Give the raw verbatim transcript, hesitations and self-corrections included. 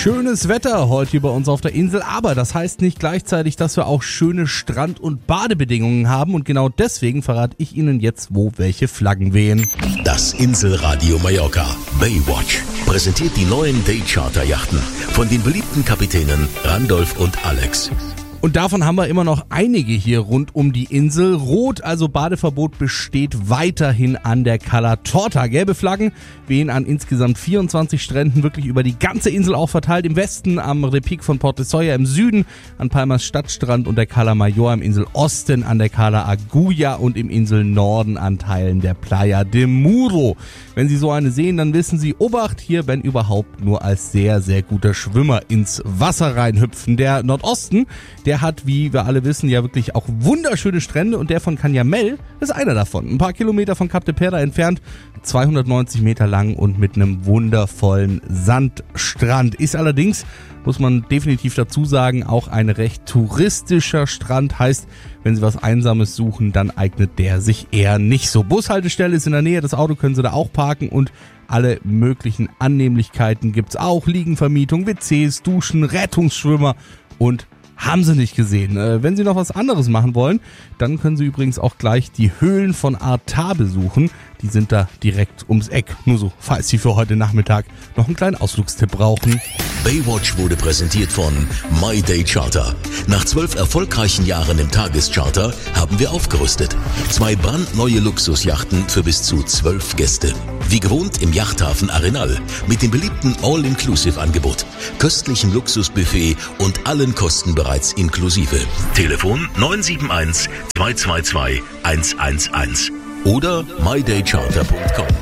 Schönes Wetter heute hier bei uns auf der Insel, aber das heißt nicht gleichzeitig, dass wir auch schöne Strand- und Badebedingungen haben und genau deswegen verrate ich Ihnen jetzt, wo welche Flaggen wehen. Das Inselradio Mallorca Baywatch präsentiert die neuen Daycharter-Yachten von den beliebten Kapitänen Randolph und Alex. Und davon haben wir immer noch einige hier rund um die Insel. Rot, also Badeverbot, besteht weiterhin an der Cala Torta. Gelbe Flaggen wehen an insgesamt vierundzwanzig Stränden wirklich über die ganze Insel auch verteilt. Im Westen am Repic von Port de Soya, im Süden an Palmas Stadtstrand und der Cala Mayor, im Inselosten an der Cala Agulla und im Inselnorden an Teilen der Playa de Muro. Wenn Sie so eine sehen, dann wissen Sie, Obacht, hier wenn überhaupt nur als sehr, sehr guter Schwimmer ins Wasser reinhüpfen. Der Nordosten, der Der hat, wie wir alle wissen, ja wirklich auch wunderschöne Strände und der von Canyamel ist einer davon. Ein paar Kilometer von Cap de Pera entfernt, zweihundertneunzig Meter lang und mit einem wundervollen Sandstrand. Ist allerdings, muss man definitiv dazu sagen, auch ein recht touristischer Strand. Heißt, wenn Sie was Einsames suchen, dann eignet der sich eher nicht so. Bushaltestelle ist in der Nähe, das Auto können Sie da auch parken und alle möglichen Annehmlichkeiten gibt's auch. Liegenvermietung, W Cs, Duschen, Rettungsschwimmer und haben Sie nicht gesehen. Wenn Sie noch was anderes machen wollen, dann können Sie übrigens auch gleich die Höhlen von Arta besuchen. Die sind da direkt ums Eck. Nur so, falls Sie für heute Nachmittag noch einen kleinen Ausflugstipp brauchen. Baywatch wurde präsentiert von My Day Charter. Nach zwölf erfolgreichen Jahren im Tagescharter haben wir aufgerüstet. Zwei brandneue Luxusjachten für bis zu zwölf Gäste. Wie gewohnt im Yachthafen Arenal mit dem beliebten All-Inclusive-Angebot, köstlichem Luxusbuffet und allen Kosten bereits inklusive. Telefon neun sieben eins, zwei zwei zwei, eins eins eins oder my day charter punkt com.